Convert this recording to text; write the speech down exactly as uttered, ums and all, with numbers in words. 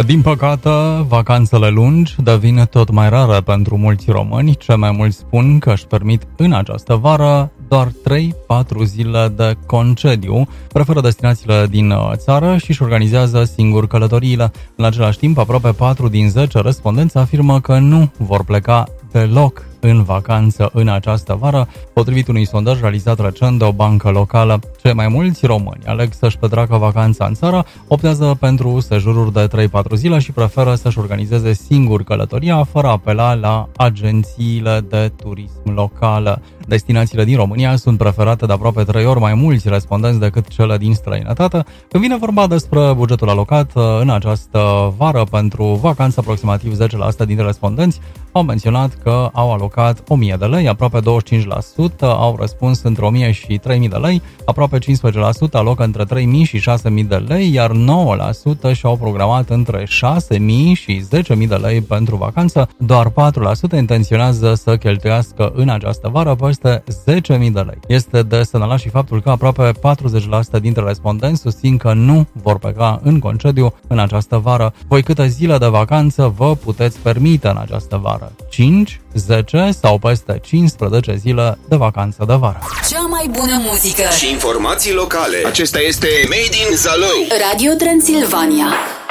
Din păcate, vacanțele lungi devin tot mai rare pentru mulți români. Cei mai mulți spun că își permit în această vară doar trei patru zile de concediu, preferă destinațiile din țară și își organizează singur călătoriile. În același timp, aproape patru din zece respondenți afirmă că nu vor pleca deloc în vacanță în această vară, potrivit unui sondaj realizat recent de o bancă locală. Cei mai mulți români aleg să-și petreacă vacanța în țară, optează pentru sejururi de trei patru zile și preferă să-și organizeze singur călătoria, fără a apela la agențiile de turism locală. Destinațiile din România sunt preferate de aproape trei ori mai mulți respondenți decât cele din străinătate. Când vine vorba despre bugetul alocat în această vară pentru vacanță, aproximativ zece la sută dintre respondenți au menționat că au alocat o mie de lei, aproape douăzeci și cinci la sută au răspuns între o mie și trei mii de lei, aproape cincisprezece la sută alocă între trei mii și șase mii de lei, iar nouă la sută și-au programat între șase mii și zece mii de lei pentru vacanță. Doar patru la sută intenționează să cheltuiască în această vară peste zece mii de lei. Este de semnalat și faptul că aproape patruzeci la sută dintre respondenți susțin că nu vor pleca în concediu în această vară. Voi câte zile de vacanță vă puteți permite în această vară? cinci, zece sau peste cincisprezece zile de vacanță de vară. Cea mai bună muzică și informații locale. Acesta este Made in Zalău. Radio Transilvania.